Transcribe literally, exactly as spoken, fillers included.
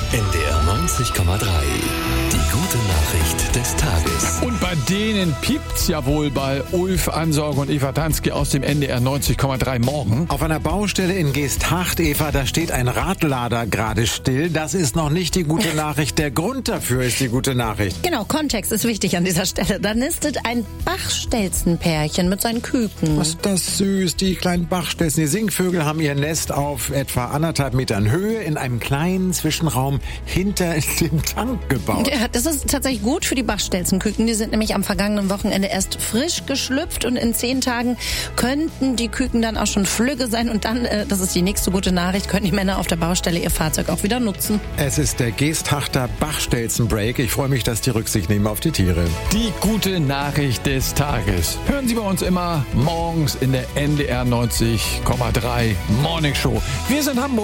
N D R neunzig Komma drei. Die gute Nachricht des Tages. Und bei denen piept's ja wohl bei Ulf Ansorge und Eva Tansky aus dem N D R neunzig Komma drei morgen. Auf einer Baustelle in Geesthacht, Eva, da steht ein Radlader gerade still. Das ist noch nicht die gute Nachricht. Der Grund dafür ist die gute Nachricht. Genau, Kontext ist wichtig an dieser Stelle. Da nistet ein Bachstelzenpärchen mit seinen Küken. Was ist das süß, die kleinen Bachstelzen. Die Singvögel haben ihr Nest auf etwa anderthalb Metern Höhe in einem kleinen Zwischenraum hinter dem Tank gebaut. Ja, das ist tatsächlich gut für die Bachstelzenküken. Die sind nämlich am vergangenen Wochenende erst frisch geschlüpft und in zehn Tagen könnten die Küken dann auch schon flügge sein. Und dann, äh, das ist die nächste gute Nachricht, können die Männer auf der Baustelle ihr Fahrzeug auch wieder nutzen. Es ist der Geesthachter Bachstelzenbreak. Ich freue mich, dass die Rücksicht nehmen auf die Tiere. Die gute Nachricht des Tages. Hören Sie bei uns immer morgens in der N D R neunzig Komma drei Morning Show. Wir sind Hamburg.